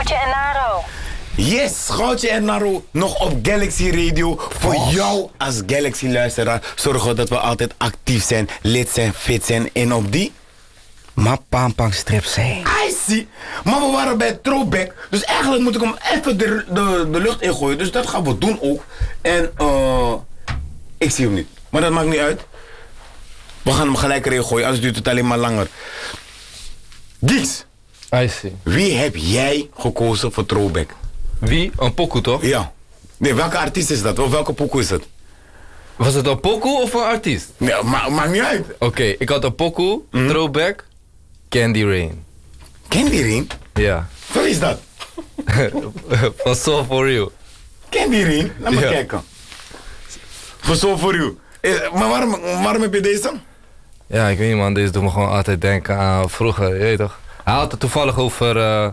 Goudje en Naro. Yes, Goudje en Naro nog op Galaxy Radio. Voor jou als Galaxy-luisteraar zorgen dat we altijd actief zijn, lid zijn, fit zijn en op die... Mapampang strip zijn. I see. Maar we waren bij Throwback. Dus eigenlijk moet ik hem even de lucht ingooien. Dus dat gaan we doen ook. En ik zie hem niet. Maar dat maakt niet uit. We gaan hem gelijk erin gooien, anders duurt het alleen maar langer. Gies. I see. Wie heb jij gekozen voor Throwback? Wie? Een pokoe toch? Ja. Nee, welke artiest is dat? Of welke pokoe is dat? Was het een pokoe of een artiest? Nee, maakt niet uit. Oké, ik had een pokoe, Throwback, Candy Rain. Candy Rain? Ja. Wat is dat? Van Soul For You. Candy Rain? Laat me kijken. For Soul For You. Maar waarom heb je deze? Ja, ik weet niet man, deze doet me gewoon altijd denken aan vroeger, je weet toch? Hij had het toevallig over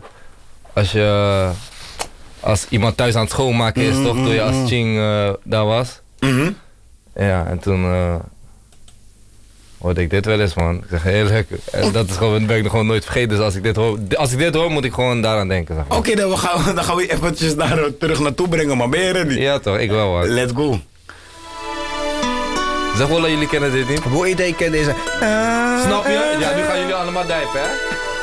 als iemand thuis aan het schoonmaken is, toch? Toen je als Ching daar was. Ja, en toen hoorde ik dit wel eens, man. Ik zeg eerlijk, dat is gewoon, ben ik nog gewoon nooit vergeten. Dus als ik dit hoor, moet ik gewoon daaraan denken. Zeg maar. Oké, dan gaan we eventjes terug naartoe brengen, maar ben je ready? Ja toch, ik wel man. Let's go. Zeg wel dat jullie kennen dit niet. Hoe idee ken deze? Snap je? Ja, nu gaan jullie allemaal dijpen, hè?